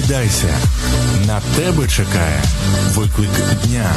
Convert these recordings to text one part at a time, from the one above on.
Прокидайся. На тебе чекає виклик дня.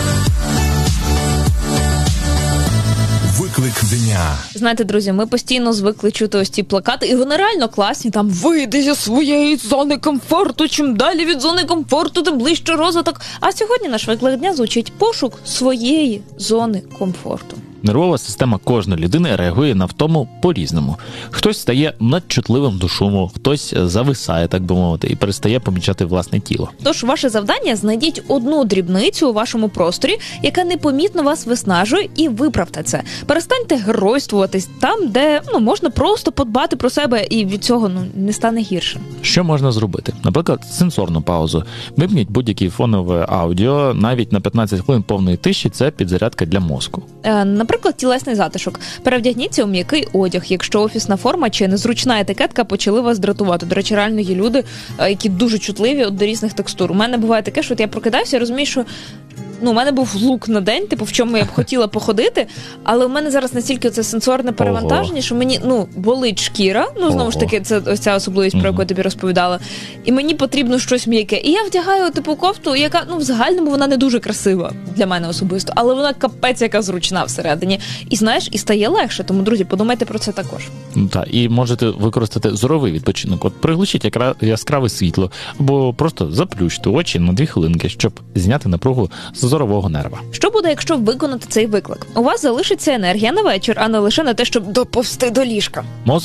Виклик дня. Знаєте, друзі, ми постійно звикли чути ось ці плакати, і вони реально класні. Там «Вийди зі своєї зони комфорту, чим далі від зони комфорту, тим ближче розвиток». А сьогодні наш виклик дня звучить «Пошук своєї зони комфорту». Нервова система кожної людини реагує на втому по-різному. Хтось стає надчутливим до шуму, хтось зависає, так би мовити, і перестає помічати власне тіло. Тож ваше завдання – знайдіть одну дрібницю у вашому просторі, яка непомітно вас виснажує, і виправте це. Перестаньте геройствуватись там, де можна просто подбати про себе, і від цього не стане гірше. Що можна зробити? Наприклад, сенсорну паузу. Вимкніть будь-яке фонове аудіо, навіть на 15 хвилин повної тиші – це підзарядка для мозку. Наприклад, тілесний затишок. Перевдягніться у м'який одяг, якщо офісна форма чи незручна етикетка почали вас дратувати. До речі, реально є люди, які дуже чутливі до різних текстур. У мене буває таке, що я прокидаюся і розумію, що у мене був лук на день, в чому я б хотіла походити, але у мене зараз настільки це сенсорне перевантаження, що мені, болить шкіра, знову ж таки, це ось ця особливість, про яку я тобі розповідала, і мені потрібно щось м'яке. І я вдягаю, кофту, яка, в загальному вона не дуже красива для мене особисто, але вона капець яка зручна всередині. І знаєш, і стає легше, тому, друзі, подумайте про це також. Так, і можете використати зоровий відпочинок. От приглушіть яскраве світло, або просто заплющте очі на 2 хвилинки, щоб зняти напругу з зорового нерва. Що буде, якщо виконати цей виклик? У вас залишиться енергія на вечір, а не лише на те, щоб доповзти до ліжка.